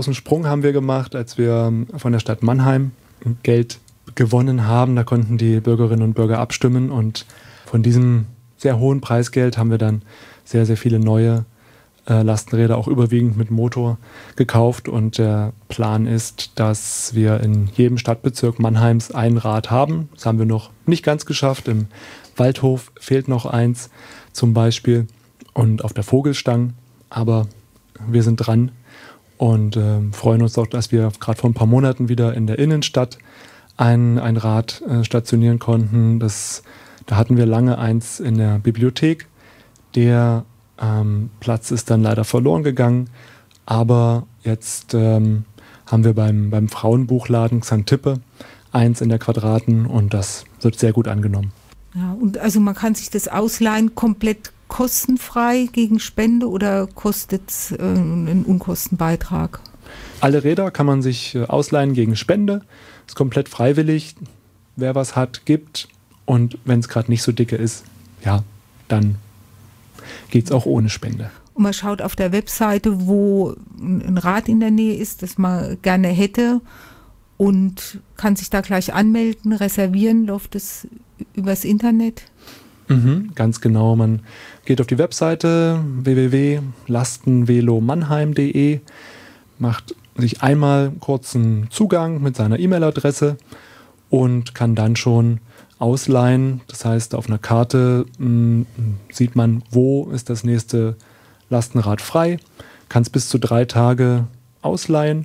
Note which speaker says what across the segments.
Speaker 1: großen Sprung haben wir gemacht, als wir von der Stadt Mannheim Geld gewonnen haben. Da konnten die Bürgerinnen und Bürger abstimmen und von diesem sehr hohen Preisgeld haben wir dann sehr, sehr viele neue Lastenräder, auch überwiegend mit Motor, gekauft. Und der Plan ist, dass wir in jedem Stadtbezirk Mannheims ein Rad haben. Das haben wir noch nicht ganz geschafft. Im Waldhof fehlt noch eins zum Beispiel und auf der Vogelstang. Aber wir sind dran und freuen uns auch, dass wir gerade vor ein paar Monaten wieder in der Innenstadt ein Rad stationieren konnten. Da hatten wir lange eins in der Bibliothek. Der Platz ist dann leider verloren gegangen, aber jetzt haben wir beim Frauenbuchladen Xantippe eins in der Quadraten und das wird sehr gut angenommen.
Speaker 2: Ja, und also man kann sich das ausleihen komplett kostenfrei gegen Spende oder kostet es einen Unkostenbeitrag?
Speaker 1: Alle Räder kann man sich ausleihen gegen Spende, ist komplett freiwillig, wer was hat, gibt und wenn es gerade nicht so dicke ist, ja, dann geht es auch ohne Spende.
Speaker 2: Und man schaut auf der Webseite, wo ein Rad in der Nähe ist, das man gerne hätte und kann sich da gleich anmelden, reservieren, läuft das übers Internet?
Speaker 1: Ganz genau, man geht auf die Webseite www.lastenvelomannheim.de, macht sich einmal kurz einen Zugang mit seiner E-Mail-Adresse und kann dann schon ausleihen. Das heißt, auf einer Karte sieht man, wo ist das nächste Lastenrad frei, kann es bis zu 3 Tage ausleihen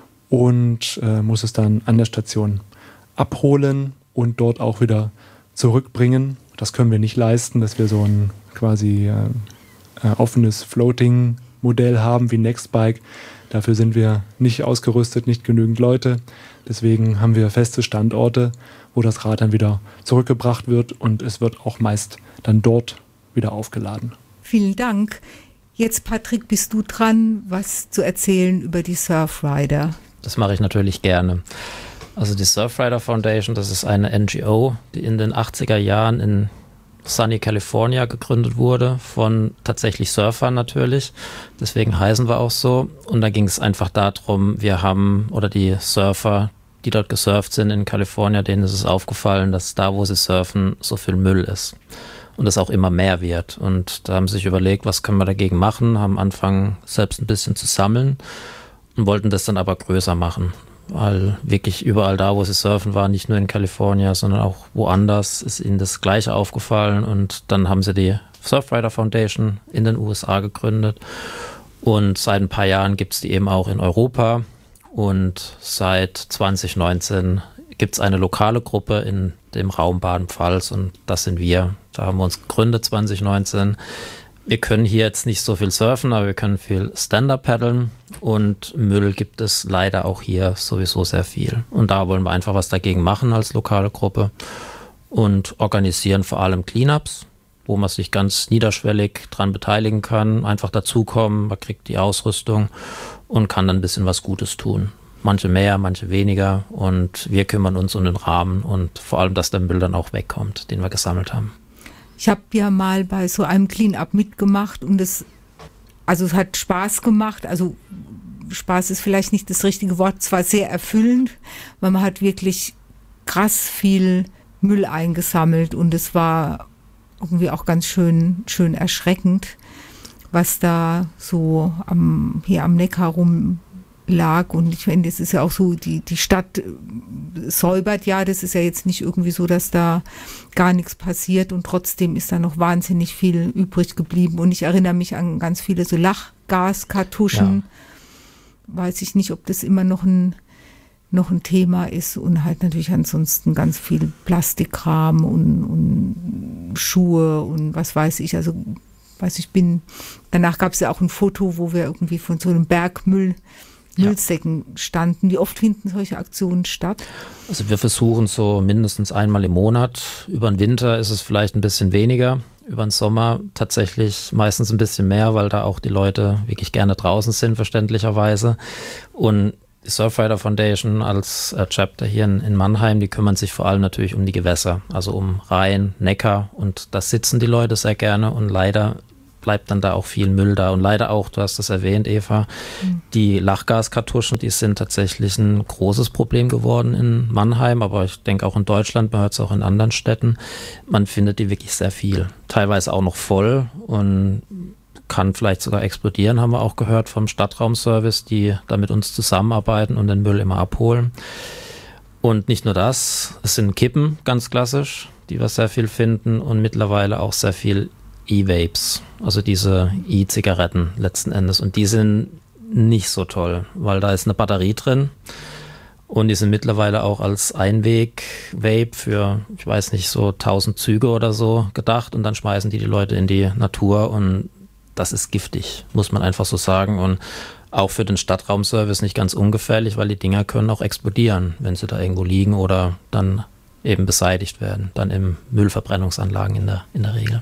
Speaker 1: und muss es dann an der Station abholen und dort auch wieder zurückbringen. Das können wir nicht leisten, dass wir so ein quasi offenes Floating-Modell haben wie Nextbike. Dafür sind wir nicht ausgerüstet, nicht genügend Leute. Deswegen haben wir feste Standorte, wo das Rad dann wieder zurückgebracht wird und es wird auch meist dann dort wieder aufgeladen.
Speaker 2: Vielen Dank. Jetzt, Patrick, bist du dran, was zu erzählen über die Surfrider?
Speaker 3: Das mache ich natürlich gerne. Also die Surfrider Foundation, das ist eine NGO, die in den 80er Jahren in Sunny, California gegründet wurde, von tatsächlich Surfern natürlich. Deswegen heißen wir auch so. Und da ging es einfach darum, die Surfer, die dort gesurft sind in Kalifornien, denen ist es aufgefallen, dass da, wo sie surfen, so viel Müll ist. Und es auch immer mehr wird. Und da haben sie sich überlegt, was können wir dagegen machen, haben angefangen, selbst ein bisschen zu sammeln und wollten das dann aber größer machen. Weil wirklich überall da, wo sie surfen waren, nicht nur in Kalifornien, sondern auch woanders, ist ihnen das Gleiche aufgefallen. Und dann haben sie die Surfrider Foundation in den USA gegründet. Und seit ein paar Jahren gibt es die eben auch in Europa. Und seit 2019 gibt es eine lokale Gruppe in dem Raum Baden-Pfalz und das sind wir. Da haben wir uns gegründet 2019. Wir können hier jetzt nicht so viel surfen, aber wir können viel Stand-Up paddeln und Müll gibt es leider auch hier sowieso sehr viel. Und da wollen wir einfach was dagegen machen als lokale Gruppe und organisieren vor allem Cleanups, wo man sich ganz niederschwellig dran beteiligen kann, einfach dazukommen, man kriegt die Ausrüstung und kann dann ein bisschen was Gutes tun. Manche mehr, manche weniger und wir kümmern uns um den Rahmen und vor allem, dass der Müll dann auch wegkommt, den wir gesammelt haben.
Speaker 2: Ich habe ja mal bei so einem Clean-Up mitgemacht und es hat Spaß gemacht. Also Spaß ist vielleicht nicht das richtige Wort, es war sehr erfüllend, weil man hat wirklich krass viel Müll eingesammelt und es war irgendwie auch ganz schön erschreckend, was da so hier am Neckar rum lag. Und ich finde, es ist ja auch so, die Stadt säubert ja, das ist ja jetzt nicht irgendwie so, dass da gar nichts passiert und trotzdem ist da noch wahnsinnig viel übrig geblieben. Und ich erinnere mich an ganz viele so Lachgaskartuschen. Ja. Weiß ich nicht, ob das immer noch ein Thema ist und halt natürlich ansonsten ganz viel Plastikkram und Schuhe und was weiß ich. Also danach gab es ja auch ein Foto, wo wir irgendwie von so einem Berg Müllsäcken standen. Wie oft finden solche Aktionen statt?
Speaker 3: Also wir versuchen so mindestens einmal im Monat. Über den Winter ist es vielleicht ein bisschen weniger. Über den Sommer tatsächlich meistens ein bisschen mehr, weil da auch die Leute wirklich gerne draußen sind, verständlicherweise. Und die Surfrider Foundation als Chapter hier in Mannheim, die kümmern sich vor allem natürlich um die Gewässer, also um Rhein, Neckar und da sitzen die Leute sehr gerne und leider bleibt dann da auch viel Müll da. Und leider auch, du hast das erwähnt, Eva, die Lachgaskartuschen, die sind tatsächlich ein großes Problem geworden in Mannheim, aber ich denke auch in Deutschland, man hört es auch in anderen Städten. Man findet die wirklich sehr viel. Teilweise auch noch voll und kann vielleicht sogar explodieren, haben wir auch gehört vom Stadtraumservice, die da mit uns zusammenarbeiten und den Müll immer abholen. Und nicht nur das, es sind Kippen, ganz klassisch, die wir sehr viel finden und mittlerweile auch sehr viel E-Vapes, also diese E-Zigaretten letzten Endes. Und die sind nicht so toll, weil da ist eine Batterie drin und die sind mittlerweile auch als Einweg-Vape für, ich weiß nicht, so 1000 Züge oder so gedacht und dann schmeißen die Leute in die Natur und das ist giftig, muss man einfach so sagen. Und auch für den Stadtraumservice nicht ganz ungefährlich, weil die Dinger können auch explodieren, wenn sie da irgendwo liegen oder dann eben beseitigt werden, dann in Müllverbrennungsanlagen in der Regel.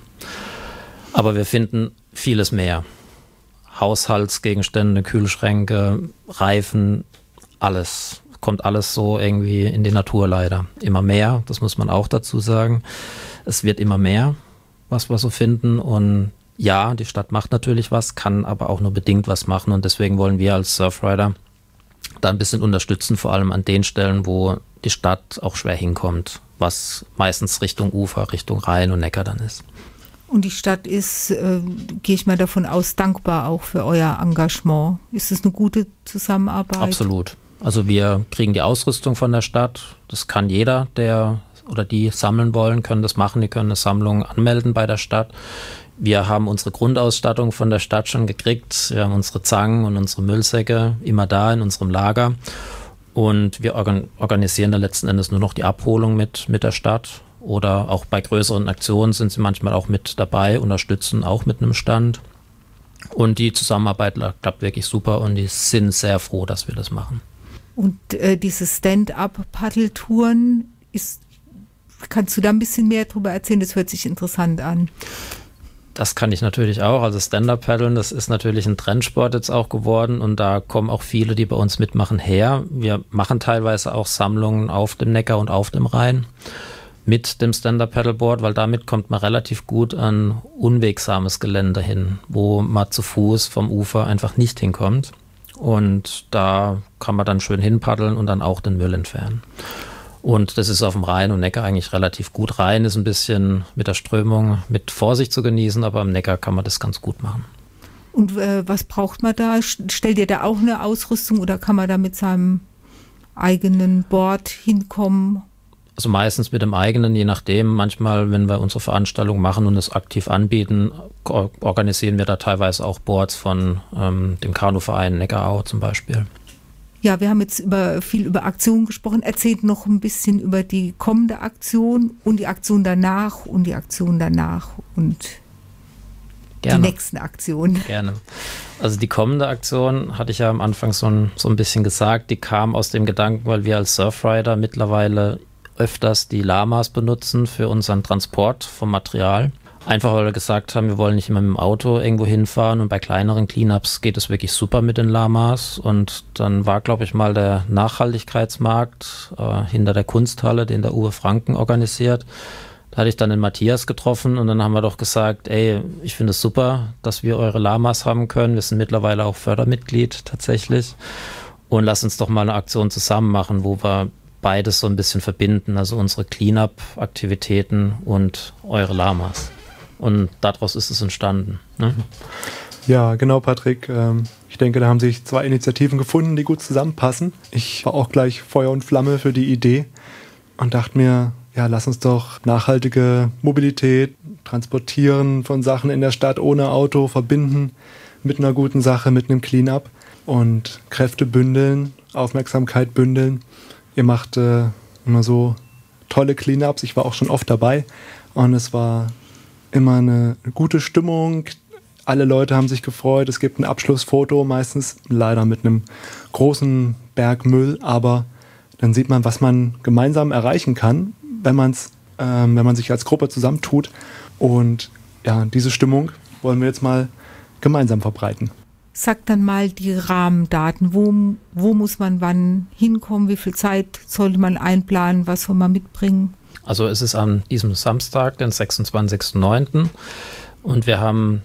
Speaker 3: Aber wir finden vieles mehr. Haushaltsgegenstände, Kühlschränke, Reifen, alles. Kommt alles so irgendwie in die Natur leider. Immer mehr, das muss man auch dazu sagen. Es wird immer mehr, was wir so finden und ja, die Stadt macht natürlich was, kann aber auch nur bedingt was machen und deswegen wollen wir als Surfrider da ein bisschen unterstützen, vor allem an den Stellen, wo die Stadt auch schwer hinkommt, was meistens Richtung Ufer, Richtung Rhein und Neckar dann ist.
Speaker 2: Und die Stadt ist, gehe ich mal davon aus, dankbar auch für euer Engagement. Ist es eine gute Zusammenarbeit?
Speaker 3: Absolut. Also wir kriegen die Ausrüstung von der Stadt, das kann jeder, der oder die sammeln wollen, können das machen, die können eine Sammlung anmelden bei der Stadt. Wir haben unsere Grundausstattung von der Stadt schon gekriegt. Wir haben unsere Zangen und unsere Müllsäcke immer da in unserem Lager. Und wir organisieren da letzten Endes nur noch die Abholung mit der Stadt. Oder auch bei größeren Aktionen sind sie manchmal auch mit dabei, unterstützen auch mit einem Stand. Und die Zusammenarbeit klappt wirklich super und die sind sehr froh, dass wir das machen.
Speaker 2: Und diese Stand-up-Paddeltouren, kannst du da ein bisschen mehr drüber erzählen? Das hört sich interessant an.
Speaker 3: Das kann ich natürlich auch. Also Stand-Up-Paddeln, das ist natürlich ein Trendsport jetzt auch geworden und da kommen auch viele, die bei uns mitmachen, her. Wir machen teilweise auch Sammlungen auf dem Neckar und auf dem Rhein mit dem Stand-Up-Paddleboard, weil damit kommt man relativ gut an unwegsames Gelände hin, wo man zu Fuß vom Ufer einfach nicht hinkommt. Und da kann man dann schön hinpaddeln und dann auch den Müll entfernen. Und das ist auf dem Rhein und Neckar eigentlich relativ gut. Rhein ist ein bisschen mit der Strömung mit Vorsicht zu genießen, aber am Neckar kann man das ganz gut machen.
Speaker 2: Und was braucht man da? Stellt ihr da auch eine Ausrüstung oder kann man da mit seinem eigenen Board hinkommen?
Speaker 3: Also meistens mit dem eigenen, je nachdem. Manchmal, wenn wir unsere Veranstaltung machen und es aktiv anbieten, organisieren wir da teilweise auch Boards von dem Kanuverein Neckarau zum Beispiel.
Speaker 2: Ja, wir haben jetzt viel über Aktionen gesprochen. Erzählt noch ein bisschen über die kommende Aktion und die Aktion danach und die Aktion danach und
Speaker 3: Gerne.
Speaker 2: Die nächsten Aktionen.
Speaker 3: Gerne. Also die kommende Aktion, hatte ich ja am Anfang so ein bisschen gesagt, die kam aus dem Gedanken, weil wir als Surfrider mittlerweile öfters die Lamas benutzen für unseren Transport vom Material. Einfach weil wir gesagt haben, wir wollen nicht immer mit dem Auto irgendwo hinfahren und bei kleineren Cleanups geht es wirklich super mit den Lamas. Und dann war, glaube ich, mal der Nachhaltigkeitsmarkt hinter der Kunsthalle, den der Uwe Franken organisiert. Da hatte ich dann den Matthias getroffen und dann haben wir doch gesagt, ey, ich finde es super, dass wir eure Lamas haben können. Wir sind mittlerweile auch Fördermitglied tatsächlich. Und lass uns doch mal eine Aktion zusammen machen, wo wir beides so ein bisschen verbinden, also unsere Cleanup-Aktivitäten und eure Lamas. Und daraus ist es entstanden. Ne?
Speaker 1: Ja, genau, Patrick. Ich denke, da haben sich zwei Initiativen gefunden, die gut zusammenpassen. Ich war auch gleich Feuer und Flamme für die Idee und dachte mir, ja, lass uns doch nachhaltige Mobilität, Transportieren von Sachen in der Stadt ohne Auto verbinden mit einer guten Sache, mit einem Cleanup und Kräfte bündeln, Aufmerksamkeit bündeln. Ihr macht immer so tolle Cleanups. Ich war auch schon oft dabei und es war immer eine gute Stimmung. Alle Leute haben sich gefreut. Es gibt ein Abschlussfoto, meistens leider mit einem großen Berg Müll, aber dann sieht man, was man gemeinsam erreichen kann, wenn man sich als Gruppe zusammentut. Und ja, diese Stimmung wollen wir jetzt mal gemeinsam verbreiten.
Speaker 2: Sag dann mal die Rahmendaten. Wo muss man wann hinkommen? Wie viel Zeit sollte man einplanen? Was soll man mitbringen?
Speaker 3: Also es ist an diesem Samstag, den 26.09. Und wir hatten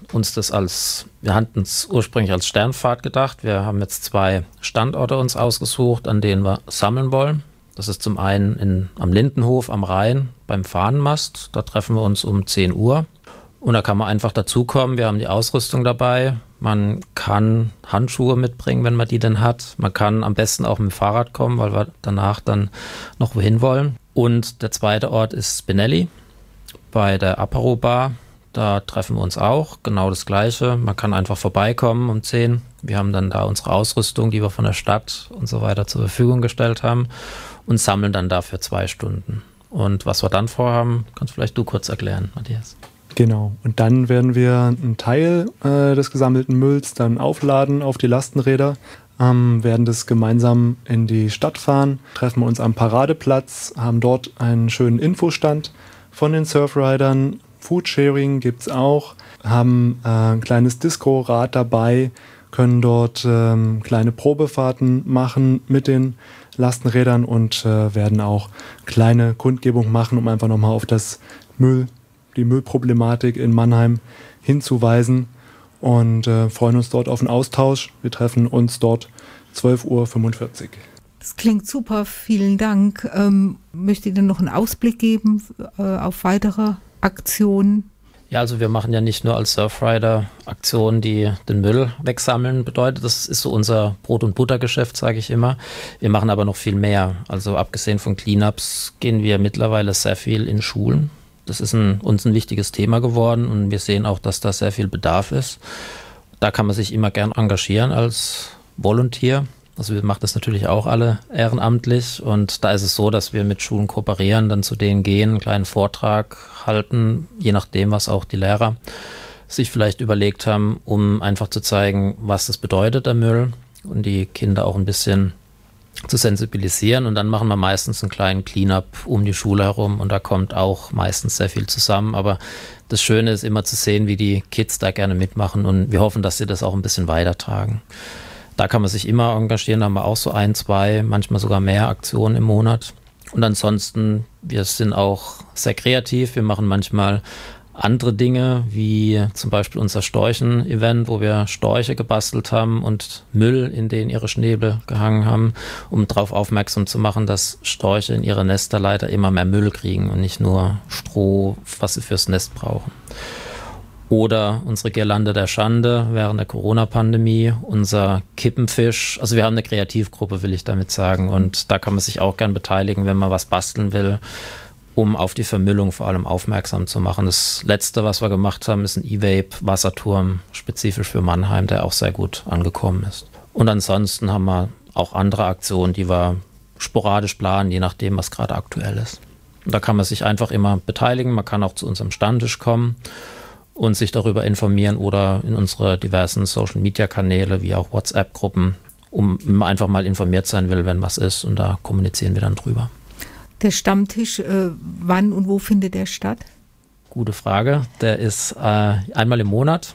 Speaker 3: es ursprünglich als Sternfahrt gedacht. Wir haben jetzt 2 Standorte uns ausgesucht, an denen wir sammeln wollen. Das ist zum einen am Lindenhof am Rhein beim Fahnenmast. Da treffen wir uns um 10 Uhr. Und da kann man einfach dazukommen. Wir haben die Ausrüstung dabei. Man kann Handschuhe mitbringen, wenn man die denn hat. Man kann am besten auch mit dem Fahrrad kommen, weil wir danach dann noch wohin wollen. Und der zweite Ort ist Spinelli bei der Apero Bar. Da treffen wir uns auch. Genau das Gleiche. Man kann einfach vorbeikommen um 10. Wir haben dann da unsere Ausrüstung, die wir von der Stadt und so weiter zur Verfügung gestellt haben und sammeln dann dafür 2 Stunden. Und was wir dann vorhaben, kannst vielleicht du kurz erklären, Matthias.
Speaker 1: Genau. Und dann werden wir einen Teil des gesammelten Mülls dann aufladen auf die Lastenräder, werden das gemeinsam in die Stadt fahren, treffen uns am Paradeplatz, haben dort einen schönen Infostand von den Surfridern. Foodsharing gibt es auch, haben ein kleines Disco-Rad dabei, können dort kleine Probefahrten machen mit den Lastenrädern und werden auch kleine Kundgebung machen, um einfach nochmal auf die Müllproblematik in Mannheim hinzuweisen und freuen uns dort auf einen Austausch. Wir treffen uns dort 12:45 Uhr.
Speaker 2: Das klingt super, vielen Dank. Möchtet ihr noch einen Ausblick geben auf weitere Aktionen?
Speaker 3: Ja, also wir machen ja nicht nur als Surfrider Aktionen, die den Müll wegsammeln bedeutet. Das ist so unser Brot- und Buttergeschäft, sage ich immer. Wir machen aber noch viel mehr. Also abgesehen von Cleanups gehen wir mittlerweile sehr viel in Schulen. Das ist uns ein wichtiges Thema geworden und wir sehen auch, dass da sehr viel Bedarf ist. Da kann man sich immer gern engagieren als Volunteer. Also wir machen das natürlich auch alle ehrenamtlich und da ist es so, dass wir mit Schulen kooperieren, dann zu denen gehen, einen kleinen Vortrag halten, je nachdem, was auch die Lehrer sich vielleicht überlegt haben, um einfach zu zeigen, was das bedeutet, der Müll, und die Kinder auch ein bisschen zu sensibilisieren. Und dann machen wir meistens einen kleinen Cleanup um die Schule herum und da kommt auch meistens sehr viel zusammen. Aber das Schöne ist immer zu sehen, wie die Kids da gerne mitmachen und wir hoffen, dass sie das auch ein bisschen weitertragen. Da kann man sich immer engagieren, da haben wir auch so 1, 2, manchmal sogar mehr Aktionen im Monat. Und ansonsten, wir sind auch sehr kreativ, wir machen manchmal andere Dinge, wie zum Beispiel unser Storchen-Event, wo wir Storche gebastelt haben und Müll, in den ihre Schnäbel gehangen haben, um darauf aufmerksam zu machen, dass Storche in ihre Nester leider immer mehr Müll kriegen und nicht nur Stroh, was sie fürs Nest brauchen. Oder unsere Girlande der Schande während der Corona-Pandemie, unser Kippenfisch. Also wir haben eine Kreativgruppe, will ich damit sagen. Und da kann man sich auch gern beteiligen, wenn man was basteln will, um auf die Vermüllung vor allem aufmerksam zu machen. Das Letzte, was wir gemacht haben, ist ein E-Vape-Wasserturm, spezifisch für Mannheim, der auch sehr gut angekommen ist. Und ansonsten haben wir auch andere Aktionen, die wir sporadisch planen, je nachdem, was gerade aktuell ist. Und da kann man sich einfach immer beteiligen. Man kann auch zu unserem Stammtisch kommen und sich darüber informieren oder in unsere diversen Social-Media-Kanäle wie auch WhatsApp-Gruppen, um einfach mal informiert sein will, wenn was ist, und da kommunizieren wir dann drüber.
Speaker 2: Der Stammtisch, wann und wo findet der statt?
Speaker 3: Gute Frage. Der ist einmal im Monat,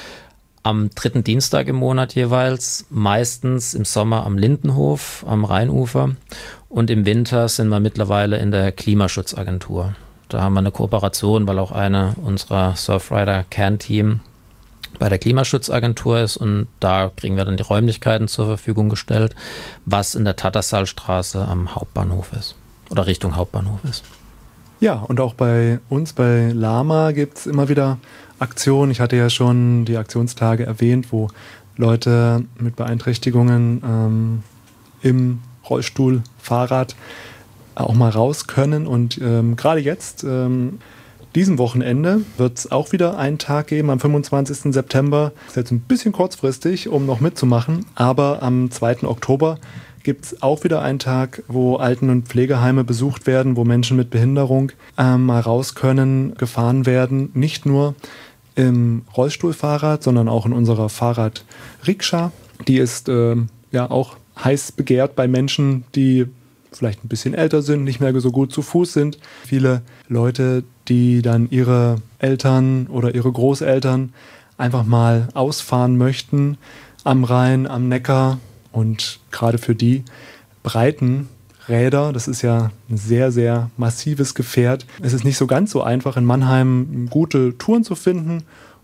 Speaker 3: am 3. Dienstag im Monat jeweils, meistens im Sommer am Lindenhof, am Rheinufer, und im Winter sind wir mittlerweile in der Klimaschutzagentur. Da haben wir eine Kooperation, weil auch eine unserer Surfrider-Kernteam bei der Klimaschutzagentur ist und da kriegen wir dann die Räumlichkeiten zur Verfügung gestellt, was in der Tattersalstraße am Hauptbahnhof ist oder Richtung Hauptbahnhof ist.
Speaker 1: Ja, und auch bei uns bei Lama gibt es immer wieder Aktionen. Ich hatte ja schon die Aktionstage erwähnt, wo Leute mit Beeinträchtigungen im Rollstuhl, Fahrrad auch mal raus können. Und gerade jetzt, diesem Wochenende, wird es auch wieder einen Tag geben, am 25. September. Ist jetzt ein bisschen kurzfristig, um noch mitzumachen, aber am 2. Oktober gibt es auch wieder einen Tag, wo Alten- und Pflegeheime besucht werden, wo Menschen mit Behinderung mal raus können, gefahren werden. Nicht nur im Rollstuhlfahrrad, sondern auch in unserer Fahrrad-Rikscha. Die ist ja auch heiß begehrt bei Menschen, die vielleicht ein bisschen älter sind, nicht mehr so gut zu Fuß sind. Viele Leute, die dann ihre Eltern oder ihre Großeltern einfach mal ausfahren möchten am Rhein, am Neckar. Und gerade für die breiten Räder, das ist ja ein sehr, sehr massives Gefährt. Es ist nicht so ganz so einfach, in Mannheim gute Touren zu finden.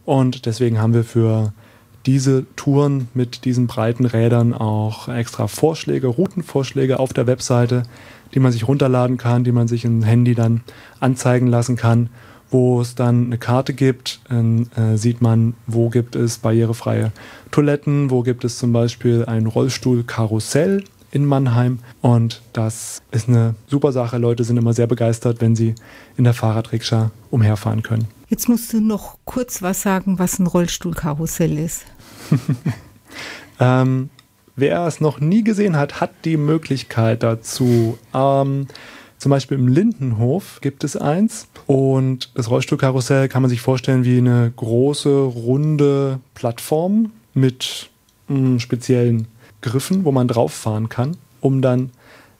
Speaker 1: Und deswegen haben wir für diese Touren mit diesen breiten Rädern auch extra Vorschläge, Routenvorschläge auf der Webseite, die man sich runterladen kann, die man sich im Handy dann anzeigen lassen kann, wo es dann eine Karte gibt. Dann sieht man, wo gibt es barrierefreie Toiletten, wo gibt es zum Beispiel ein Rollstuhlkarussell in Mannheim. Und das ist eine super Sache. Leute sind immer sehr begeistert, wenn sie in der Fahrradrikscha umherfahren können.
Speaker 2: Jetzt musst du noch kurz was sagen, was ein Rollstuhlkarussell ist.
Speaker 1: Wer es noch nie gesehen hat, hat die Möglichkeit dazu. Zum Beispiel im Lindenhof gibt es eins. Und das Rollstuhlkarussell kann man sich vorstellen wie eine große, runde Plattform mit speziellen Griffen, wo man drauf fahren kann, um dann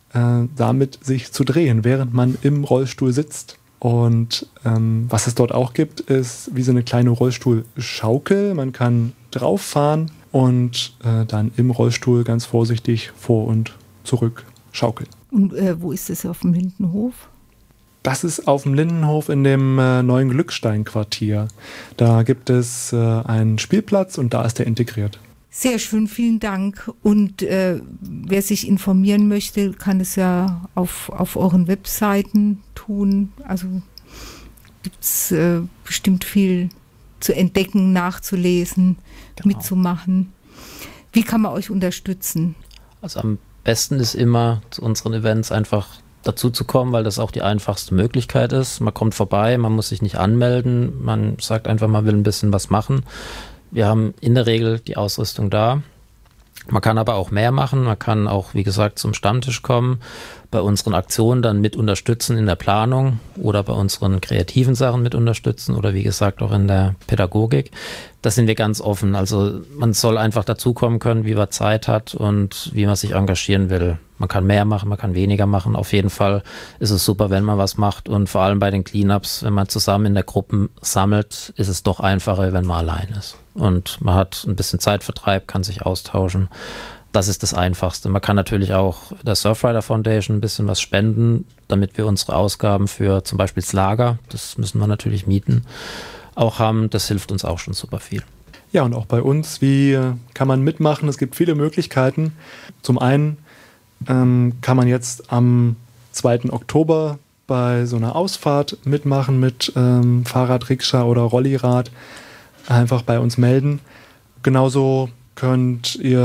Speaker 1: damit sich zu drehen, während man im Rollstuhl sitzt. Und was es dort auch gibt, ist wie so eine kleine Rollstuhlschaukel. Man kann drauf fahren und dann im Rollstuhl ganz vorsichtig vor und zurück schaukeln.
Speaker 2: Und wo ist das auf dem Lindenhof?
Speaker 1: Das ist auf dem Lindenhof in dem neuen Glückstein-Quartier. Da gibt es einen Spielplatz und da ist der integriert.
Speaker 2: Sehr schön, vielen Dank. Und wer sich informieren möchte, kann es ja auf euren Webseiten tun. Also gibt es bestimmt viel zu entdecken, nachzulesen, mitzumachen. Wie kann man euch unterstützen?
Speaker 3: Also am besten ist immer zu unseren Events einfach dazu zu kommen, weil das auch die einfachste Möglichkeit ist. Man kommt vorbei, man muss sich nicht anmelden, man sagt einfach, man will ein bisschen was machen. Wir haben in der Regel die Ausrüstung da. Man kann aber auch mehr machen. Man kann auch, wie gesagt, zum Stammtisch kommen, bei unseren Aktionen dann mit unterstützen in der Planung oder bei unseren kreativen Sachen mit unterstützen oder wie gesagt auch in der Pädagogik. Da sind wir ganz offen. Also man soll einfach dazukommen können, wie man Zeit hat und wie man sich engagieren will. Man kann mehr machen, man kann weniger machen. Auf jeden Fall ist es super, wenn man was macht und vor allem bei den Cleanups, wenn man zusammen in der Gruppe sammelt, ist es doch einfacher, wenn man allein ist. Und man hat ein bisschen Zeitvertreib, kann sich austauschen. Das ist das Einfachste. Man kann natürlich auch der Surfrider Foundation ein bisschen was spenden, damit wir unsere Ausgaben für zum Beispiel das Lager, das müssen wir natürlich mieten, auch haben. Das hilft uns auch schon super viel.
Speaker 1: Ja, und auch bei uns, wie kann man mitmachen? Es gibt viele Möglichkeiten. Zum einen kann man jetzt am 2. Oktober bei so einer Ausfahrt mitmachen mit Fahrrad, Rikscha oder Rollirad. Einfach bei uns melden. Genauso könnt ihr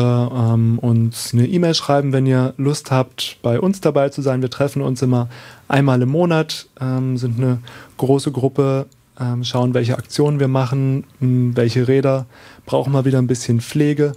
Speaker 1: uns eine E-Mail schreiben, wenn ihr Lust habt, bei uns dabei zu sein. Wir treffen uns immer einmal im Monat, sind eine große Gruppe, schauen, welche Aktionen wir machen, welche Räder, brauchen wir wieder ein bisschen Pflege.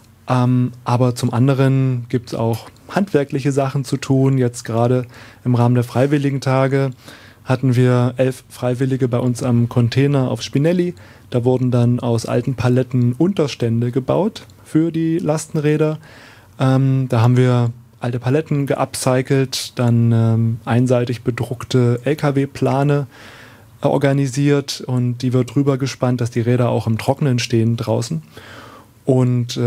Speaker 1: Aber zum anderen gibt es auch handwerkliche Sachen zu tun. Jetzt gerade im Rahmen der Freiwilligentage hatten wir 11 Freiwillige bei uns am Container auf Spinelli. Da wurden dann aus alten Paletten Unterstände gebaut für die Lastenräder. Da haben wir alte Paletten geupcycelt, dann einseitig bedruckte LKW-Plane organisiert und die wird drüber gespannt, dass die Räder auch im Trockenen stehen draußen. Und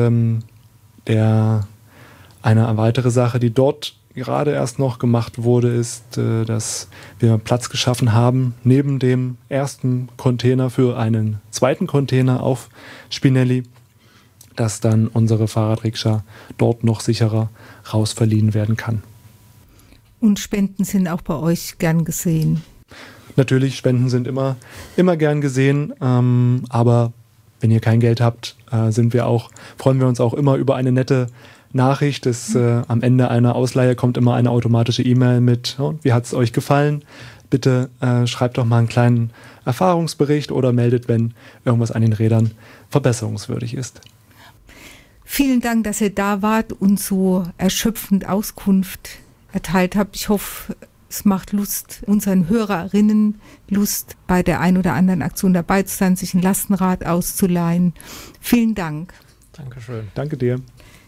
Speaker 1: eine weitere Sache, die dort gerade erst noch gemacht wurde, ist, dass wir Platz geschaffen haben neben dem ersten Container für einen zweiten Container auf Spinelli, dass dann unsere Fahrradrikscha dort noch sicherer rausverliehen werden kann.
Speaker 2: Und Spenden sind auch bei euch gern gesehen?
Speaker 1: Natürlich, Spenden sind immer gern gesehen, aber wenn ihr kein Geld habt, freuen wir uns auch immer über eine nette Nachricht. Am Ende einer Ausleihe kommt immer eine automatische E-Mail mit, wie hat es euch gefallen? Bitte schreibt doch mal einen kleinen Erfahrungsbericht oder meldet, wenn irgendwas an den Rädern verbesserungswürdig ist.
Speaker 2: Vielen Dank, dass ihr da wart und so erschöpfend Auskunft erteilt habt. Ich hoffe, es macht Lust, unseren Hörerinnen Lust, bei der ein oder anderen Aktion dabei zu sein, sich ein Lastenrad auszuleihen. Vielen Dank.
Speaker 3: Dankeschön.
Speaker 1: Danke dir.